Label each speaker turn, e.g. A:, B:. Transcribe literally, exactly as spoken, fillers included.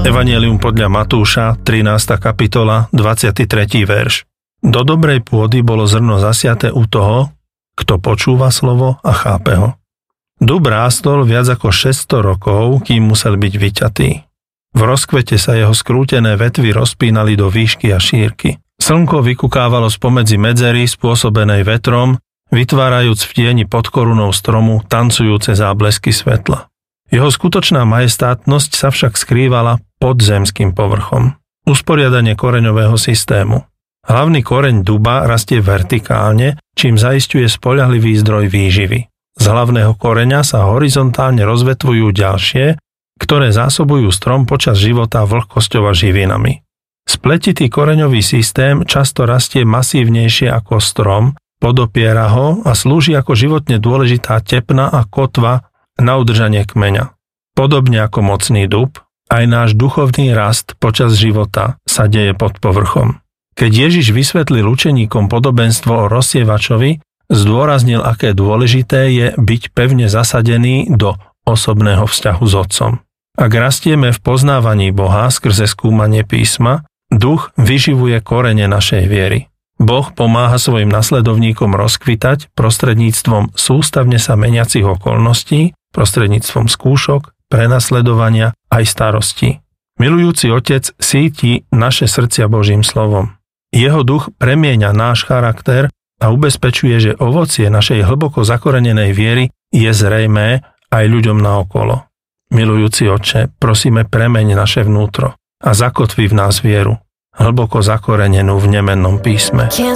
A: Evanjelium podľa Matúša, trinásta kapitola, dvadsiaty tretí verš. Do dobrej pôdy bolo zrno zasiaté u toho, kto počúva slovo a chápe ho. Dub rástol viac ako šesťsto rokov, kým musel byť vyťatý. V rozkvete sa jeho skrútené vetvy rozpínali do výšky a šírky. Slnko vykukávalo spomedzi medzery spôsobenej vetrom, vytvárajúc v tieni pod korunou stromu tancujúce záblesky svetla. Jeho skutočná majestátnosť sa však skrývala pod zemským povrchom. Usporiadanie koreňového systému. Hlavný koreň duba rastie vertikálne, čím zaisťuje spoľahlivý zdroj výživy. Z hlavného koreňa sa horizontálne rozvetvujú ďalšie, ktoré zásobujú strom počas života vlhkosťou a živinami. Spletitý koreňový systém často rastie masívnejšie ako strom, podopiera ho a slúži ako životne dôležitá tepna a kotva na udržanie kmeňa. Podobne ako mocný dub, aj náš duchovný rast počas života sa deje pod povrchom. Keď Ježiš vysvetlil učeníkom podobenstvo o rozsievačovi, zdôraznil, aké dôležité je byť pevne zasadený do osobného vzťahu s Otcom. Ak rastieme v poznávaní Boha skrze skúmanie písma, duch vyživuje korene našej viery. Boh pomáha svojim nasledovníkom rozkvitať prostredníctvom sústavne sa meniacich okolností, prostredníctvom skúšok, prenasledovania aj starostí. Milujúci Otec síti naše srdcia Božím slovom. Jeho duch premieňa náš charakter a ubezpečuje, že ovocie našej hlboko zakorenenej viery je zrejmé aj ľuďom naokolo. Milujúci Otče, prosíme, premeň naše vnútro a zakotvi v nás vieru, hlboko zakorenenú v nemennom písme.